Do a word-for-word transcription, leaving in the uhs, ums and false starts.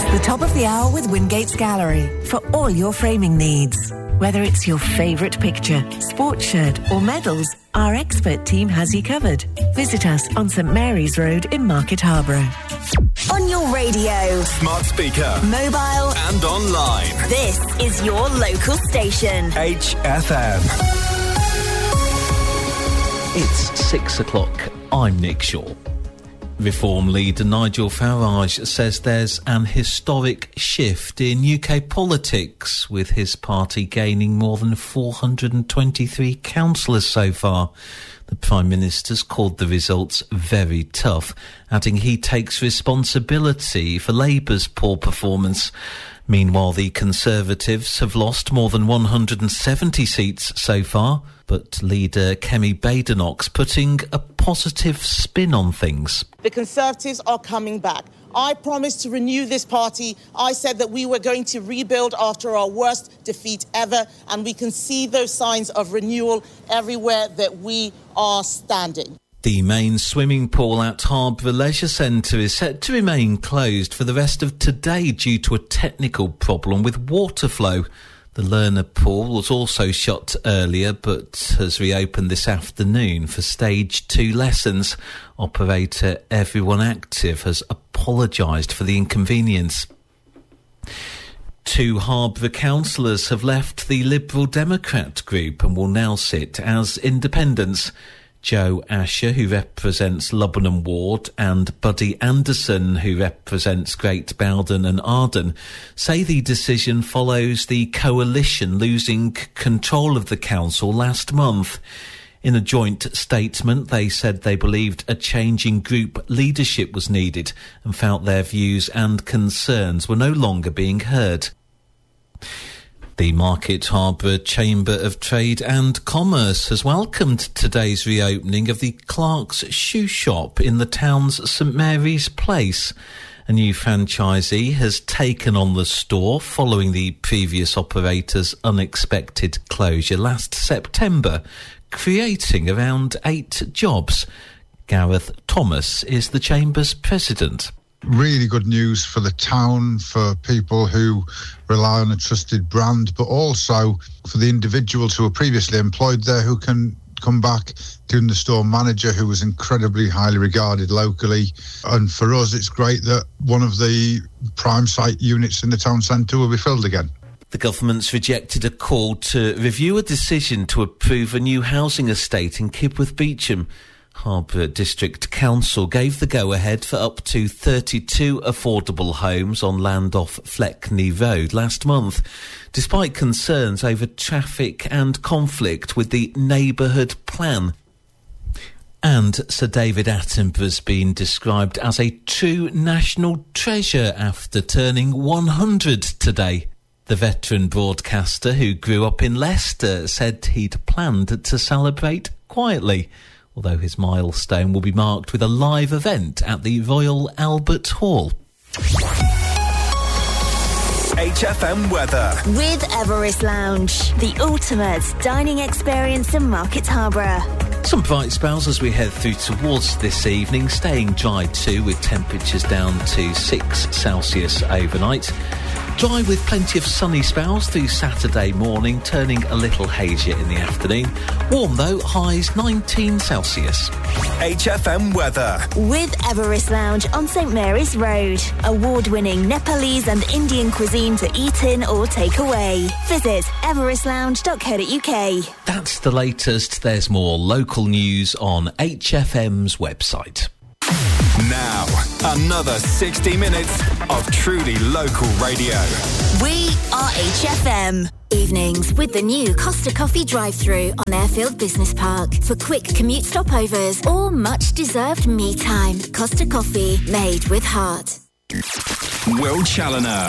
The top of the hour with Wingate's Gallery for all your framing needs. Whether it's your favourite picture, sports shirt or medals, our expert team has you covered. Visit us on St Mary's Road in Market Harborough. On your radio, smart speaker, mobile and online. This is your local station. H F M. It's six o'clock. I'm Nick Shaw. Reform leader Nigel Farage says there's an historic shift in U K politics, with his party gaining more than four hundred twenty-three councillors so far. The Prime Minister's called the results very tough, adding he takes responsibility for Labour's poor performance. Meanwhile, the Conservatives have lost more than one hundred seventy seats so far, but leader Kemi Badenoch's putting a positive spin on things. The Conservatives are coming back. I promised to renew this party. I said that we were going to rebuild after our worst defeat ever, and we can see those signs of renewal everywhere that we are standing. The main swimming pool at Harborough Leisure Centre is set to remain closed for the rest of today due to a technical problem with water flow. The learner pool was also shut earlier but has reopened this afternoon for stage two lessons. Operator Everyone Active has apologised for the inconvenience. Two Harborough councillors have left the Liberal Democrat group and will now sit as independents. Joe Asher, who represents Lubbock Ward, and Buddy Anderson, who represents Great Bowden and Arden, say the decision follows the coalition losing control of the council last month. In a joint statement, they said they believed a change in group leadership was needed and felt their views and concerns were no longer being heard. The Market Harborough Chamber of Trade and Commerce has welcomed today's reopening of the Clark's Shoe Shop in the town's St Mary's Place. A new franchisee has taken on the store following the previous operator's unexpected closure last September, creating around eight jobs. Gareth Thomas is the Chamber's president. Really good news for the town, for people who rely on a trusted brand, but also for the individuals who were previously employed there who can come back, doing the store manager who was incredibly highly regarded locally. And for us, it's great that one of the prime site units in the town centre will be filled again. The government's rejected a call to review a decision to approve a new housing estate in Kibworth Beecham. Harborough District Council gave the go-ahead for up to thirty-two affordable homes on land off Fleckney Road last month, despite concerns over traffic and conflict with the neighbourhood plan. And Sir David Attenborough's been described as a true national treasure after turning one hundred today. The veteran broadcaster who grew up in Leicester said he'd planned to celebrate quietly, although his milestone will be marked with a live event at the Royal Albert Hall. H F M weather. With Everest Lounge, the ultimate dining experience in Market Harborough. Some bright spells as we head through towards this evening, staying dry too, with temperatures down to six Celsius overnight. Dry with plenty of sunny spells through Saturday morning, turning a little hazier in the afternoon. Warm though, highs nineteen Celsius. H F M weather. With Everest Lounge on St Mary's Road. Award-winning Nepalese and Indian cuisine to eat in or take away. Visit everest lounge dot co dot uk. That's the latest. There's more local news on H F M's website. Now, another sixty minutes of truly local radio. We are H F M. Evenings with the new Costa Coffee drive-thru on Airfield Business Park for quick commute stopovers or much-deserved me time. Costa Coffee, made with heart. Will Challoner